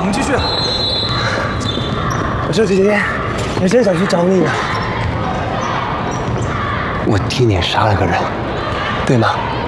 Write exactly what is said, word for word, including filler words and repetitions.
们继续。 周姐姐，我真想去找你呢。我替你杀了个人，对吗？